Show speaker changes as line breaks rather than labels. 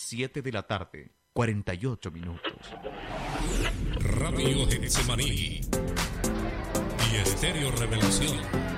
7 de la tarde, 48 minutos.
Radio Getsemaní y Estéreo Revelación